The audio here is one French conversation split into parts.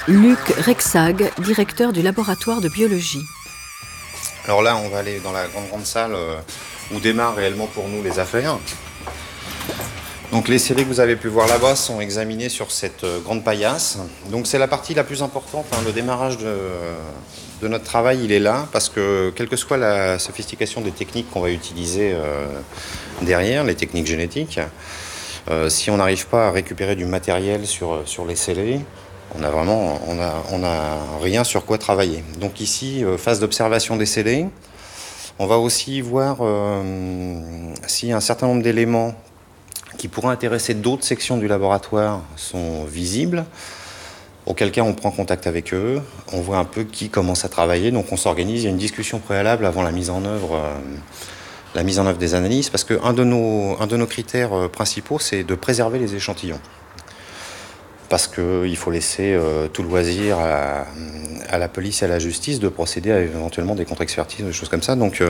Luc Rexag, directeur du laboratoire de biologie. Alors là, on va aller dans la grande salle où démarrent réellement pour nous les affaires. Donc les scellés que vous avez pu voir là-bas sont examinés sur cette grande paillasse. Donc c'est la partie la plus importante, hein. Le démarrage de notre travail, il est là, parce que quelle que soit la sophistication des techniques qu'on va utiliser derrière, les techniques génétiques, si on n'arrive pas à récupérer du matériel sur les scellés, on a rien sur quoi travailler. Donc ici, phase d'observation des scellés. On va aussi voir si un certain nombre d'éléments qui pourraient intéresser d'autres sections du laboratoire sont visibles. Auquel cas, on prend contact avec eux, on voit un peu qui commence à travailler. Donc on s'organise, il y a une discussion préalable avant la mise en œuvre des analyses, parce qu'un de nos critères principaux, c'est de préserver les échantillons. Parce qu'il faut laisser tout loisir à la police et à la justice de procéder à éventuellement des contre-expertises, des choses comme ça. Donc,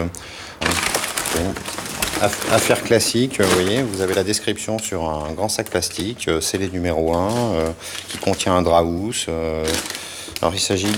affaire classique, vous voyez, vous avez la description sur un grand sac plastique, scellé numéro 1, qui contient un draus. Alors, il s'agit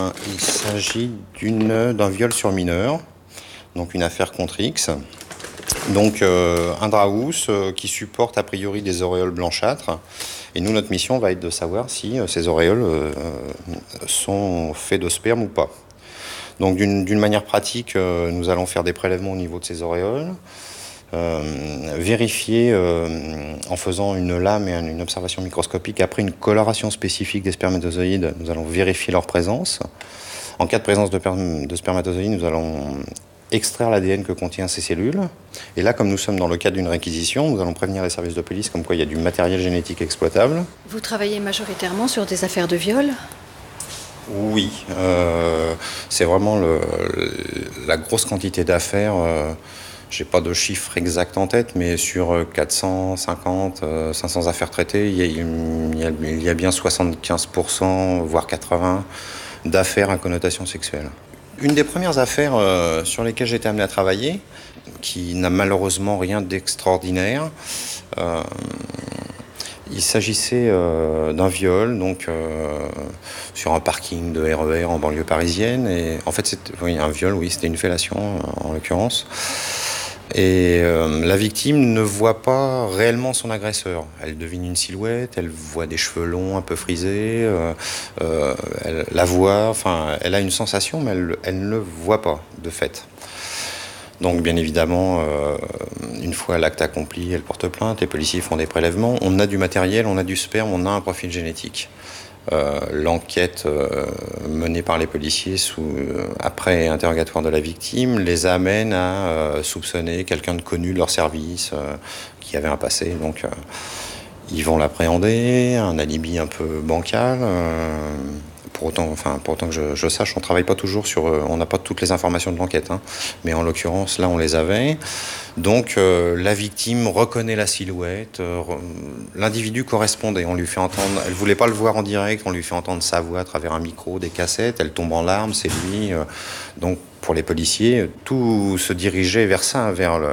d'un viol sur mineur, donc une affaire contre X. Donc, un draus qui supporte a priori des auréoles blanchâtres. Et nous, notre mission va être de savoir si ces auréoles sont faits de sperme ou pas. Donc d'une manière pratique, nous allons faire des prélèvements au niveau de ces auréoles, vérifier en faisant une lame et une observation microscopique. Après une coloration spécifique des spermatozoïdes, nous allons vérifier leur présence. En cas de présence de spermatozoïdes, nous allons extraire l'ADN que contient ces cellules. Et là, comme nous sommes dans le cadre d'une réquisition, nous allons prévenir les services de police comme quoi il y a du matériel génétique exploitable. Vous travaillez majoritairement sur des affaires de viol ? Oui, c'est vraiment la grosse quantité d'affaires. J'ai pas de chiffre exact en tête, mais sur 450, 500 affaires traitées, il y a bien 75%, voire 80% d'affaires à connotation sexuelle. Une des premières affaires sur lesquelles j'ai été amené à travailler, qui n'a malheureusement rien d'extraordinaire, il s'agissait d'un viol, donc sur un parking de RER en banlieue parisienne. Et en fait, un viol, oui, c'était une fellation en l'occurrence. Et la victime ne voit pas réellement son agresseur. Elle devine une silhouette, elle voit des cheveux longs, un peu frisés, elle la voit, enfin, elle a une sensation, mais elle ne le voit pas, de fait. Donc, bien évidemment, une fois l'acte accompli, elle porte plainte, les policiers font des prélèvements. On a du matériel, on a du sperme, on a un profil génétique. L'enquête menée par les policiers après interrogatoire de la victime les amène à soupçonner quelqu'un de connu de leur service qui avait un passé. Donc, ils vont l'appréhender, un alibi un peu bancal. Pour autant que je sache, on travaille pas toujours on n'a pas toutes les informations de l'enquête, hein, mais en l'occurrence, là, on les avait. Donc, la victime reconnaît la silhouette, l'individu correspondait. On lui fait entendre, elle voulait pas le voir en direct, on lui fait entendre sa voix à travers un micro, des cassettes. Elle tombe en larmes, c'est lui. Donc, pour les policiers, tout se dirigeait vers ça, vers